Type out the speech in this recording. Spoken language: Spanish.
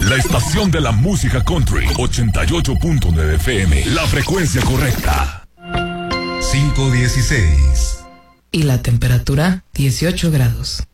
La estación de la música country, 88.9 FM, la frecuencia correcta. 516. Y la temperatura, 18 grados.